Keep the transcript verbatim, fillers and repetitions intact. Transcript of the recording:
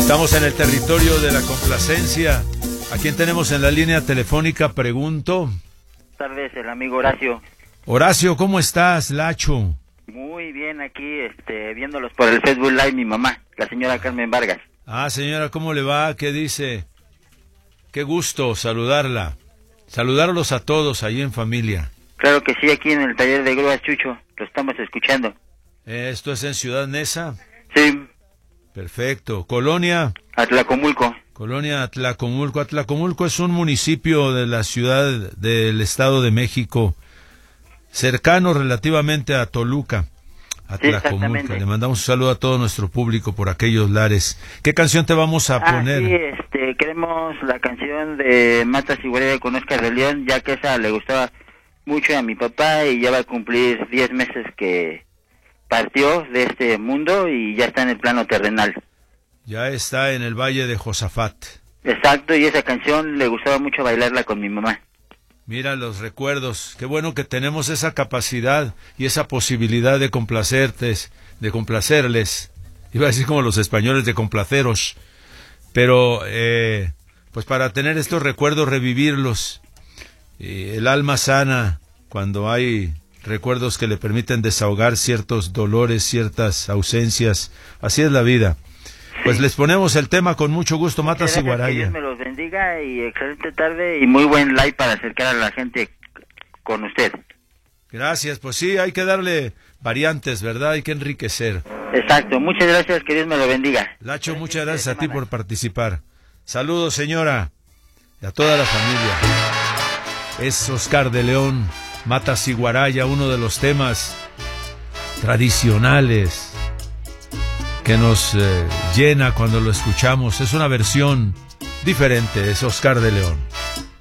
Estamos en el territorio de la complacencia. ¿A quién tenemos en la línea telefónica? Pregunto. Buenas tardes, el amigo Horacio. Horacio, ¿cómo estás, Lacho? Muy bien, aquí este, viéndolos por el Facebook Live, mi mamá, la señora Carmen Vargas. Ah, señora, ¿cómo le va? ¿Qué dice? Qué gusto saludarla. Saludarlos a todos ahí en familia. Claro que sí, aquí en el taller de grúas Chucho, lo estamos escuchando. ¿Esto es en Ciudad Neza? Sí. Perfecto. ¿Colonia? Atlacomulco. Colonia Atlacomulco. Atlacomulco es un municipio de la ciudad del Estado de México, cercano relativamente a Toluca. Atlacomulco. Sí, le mandamos un saludo a todo nuestro público por aquellos lares. ¿Qué canción te vamos a ah, poner? Sí, este, queremos la canción de Matas y Guardia con Oscar de León, ya que esa le gustaba mucho a mi papá y ya va a cumplir diez meses que partió de este mundo y ya está en el plano terrenal. Ya está en el Valle de Josafat. Exacto, y esa canción le gustaba mucho bailarla con mi mamá. Mira los recuerdos, qué bueno que tenemos esa capacidad y esa posibilidad de complacertes, de complacerles, iba a decir como los españoles, de complaceros, pero eh, pues para tener estos recuerdos, revivirlos, eh, el alma sana cuando hay recuerdos que le permiten desahogar ciertos dolores, ciertas ausencias, así es la vida. Pues sí. Les ponemos el tema con mucho gusto, Matas y Guaraya. Que Dios me los bendiga y excelente tarde y muy buen live para acercar a la gente con usted. Gracias, pues sí, hay que darle variantes, ¿verdad? Hay que enriquecer. Exacto, muchas gracias, que Dios me lo bendiga. Lacho, muchas gracias a ti por participar. Saludos, señora, y a toda la familia. Es Oscar de León, Matas y Guaraya, uno de los temas tradicionales que nos eh, llena cuando lo escuchamos. Es una versión diferente, es Oscar de León.